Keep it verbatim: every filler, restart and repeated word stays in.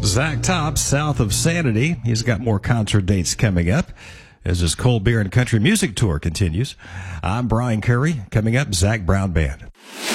Zach Top, south of Sanity. He's got more concert dates coming up as his Cold Beer and Country Music Tour continues. I'm Brian Curry. Coming up, Zach Brown Band.